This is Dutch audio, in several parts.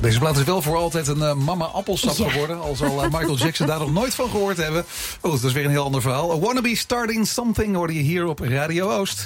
Deze plaat is wel voor altijd een mama appelsap geworden. Al zal Michael Jackson daar nog nooit van gehoord hebben. Oh, dat is weer een heel ander verhaal. A Wannabe Starting Something hoorde je hier op Radio Oost.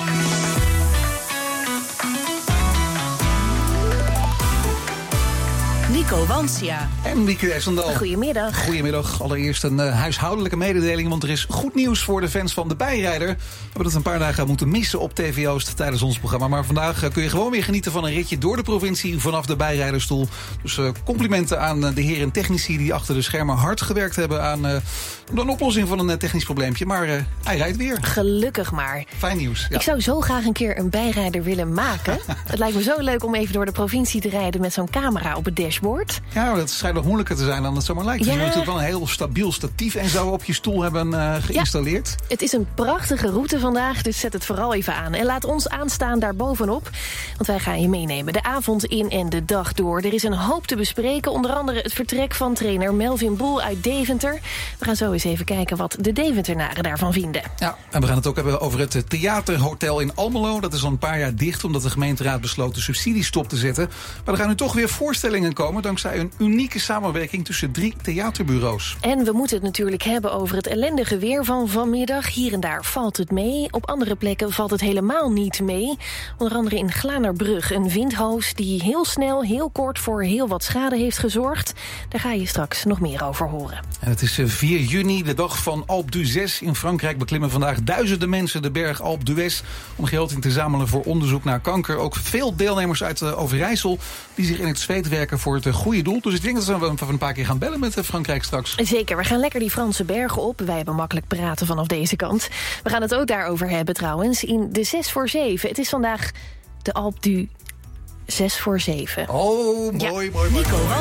Nico Wansia. En Mieke Essendal. Goedemiddag. Goedemiddag. Allereerst een huishoudelijke mededeling, want er is goed nieuws voor de fans van De Bijrijder. We hebben dat een paar dagen moeten missen op TV Oost tijdens ons programma. Maar vandaag kun je gewoon weer genieten van een ritje door de provincie vanaf de bijrijderstoel. Dus complimenten aan de heren technici die achter de schermen hard gewerkt hebben aan een oplossing van een technisch probleempje. Maar hij rijdt weer. Gelukkig maar. Fijn nieuws. Ja. Ik zou zo graag een keer een bijrijder willen maken. Het lijkt me zo leuk om even door de provincie te rijden met zo'n camera op het dashboard. Ja, dat schijnt nog moeilijker te zijn dan het zomaar lijkt. Ja. Je moet natuurlijk wel een heel stabiel statief en zo op je stoel hebben geïnstalleerd. Ja, het is een prachtige route vandaag, dus zet het vooral even aan. En laat ons aanstaan daarbovenop, want wij gaan je meenemen de avond in en de dag door. Er is een hoop te bespreken, onder andere het vertrek van trainer Melvin Boel uit Deventer. We gaan zo eens even kijken wat de Deventernaren daarvan vinden. Ja, en we gaan het ook hebben over het theaterhotel in Almelo. Dat is al een paar jaar dicht, omdat de gemeenteraad besloot de subsidie stop te zetten. Maar er gaan nu toch weer voorstellingen komen dankzij een unieke samenwerking tussen 3 theaterbureaus. En we moeten het natuurlijk hebben over het ellendige weer van vanmiddag. Hier en daar valt het mee. Op andere plekken valt het helemaal niet mee. Onder andere in Glanerbrug, een windhoos die heel snel, heel kort voor heel wat schade heeft gezorgd. Daar ga je straks nog meer over horen. En het is 4 juni, de dag van Alpe d'Huez. In Frankrijk beklimmen vandaag duizenden mensen de berg Alpe d'Huez om geld in te zamelen voor onderzoek naar kanker. Ook veel deelnemers uit Overijssel die zich in het zweet werken voor het goede doel. Dus ik denk dat we een paar keer gaan bellen met Frankrijk straks. Zeker, we gaan lekker die Franse bergen op. Wij hebben makkelijk praten vanaf deze kant. We gaan het ook daarover hebben trouwens in de 6 voor 7. Het is vandaag de Alpe du 6 voor 7. Oh, mooi, mooi, mooi. Nico.